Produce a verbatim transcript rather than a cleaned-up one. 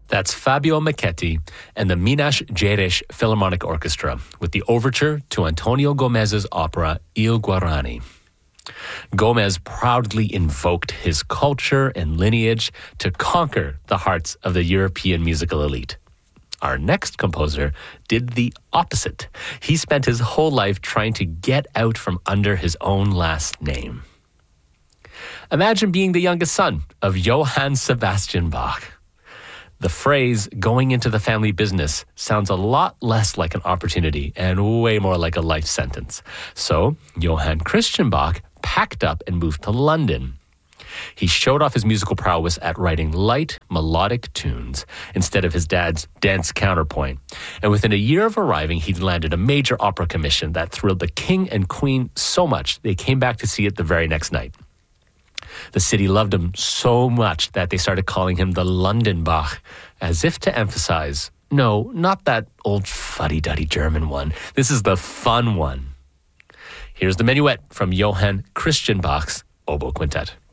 That's Fabio Michetti and the Minas Gerais Philharmonic Orchestra with the overture to Antonio Gomez's opera Il Guarani. Gomez proudly invoked his culture and lineage to conquer the hearts of the European musical elite. Our next composer did the opposite. He spent his whole life trying to get out from under his own last name. Imagine being the youngest son of Johann Sebastian Bach. The phrase going into the family business sounds a lot less like an opportunity and way more like a life sentence. So Johann Christian Bach packed up and moved to London. He showed off his musical prowess at writing light, melodic tunes instead of his dad's dense counterpoint. And within a year of arriving, he landed a major opera commission that thrilled the king and queen so much they came back to see it the very next night. The city loved him so much that they started calling him the London Bach, as if to emphasize, no, not that old fuddy-duddy German one. This is the fun one. Here's the minuet from Johann Christian Bach's Oboe Quintet.